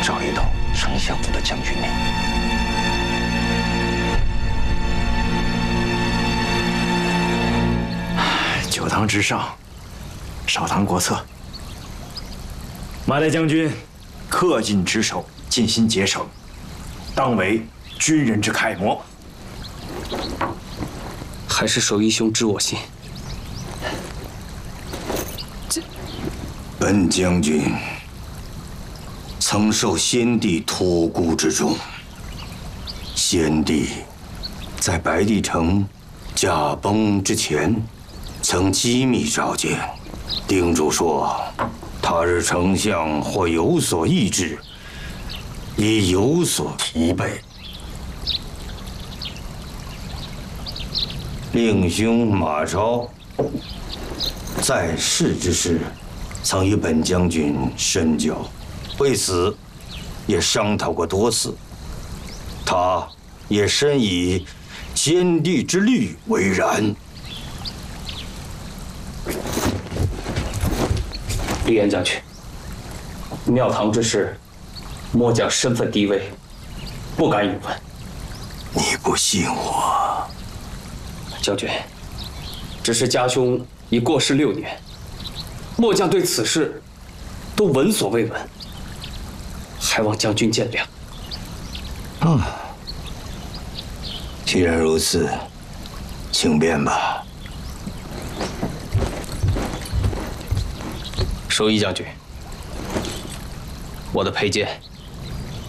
找一到丞相府的将军令。酒堂之上，少谈国策。马岱将军恪尽职守，尽心节省，当为军人之楷模。 还是守义兄知我心。 本将军曾受先帝托孤之重，先帝在白帝城驾崩之前，曾机密召见，叮嘱说，他日丞相或有所异志，已有所疲惫。令兄马超在世之时，曾与本将军深交，为此也商讨过多次。他也深以先帝之虑为然。 李岩将军，庙堂之事，末将身份低微，不敢允问。 你不信我？ 将军，只是家兄已过世6年，末将对此事都闻所未闻，还望将军见谅。 既然如此，请便吧。 守义将军，我的佩剑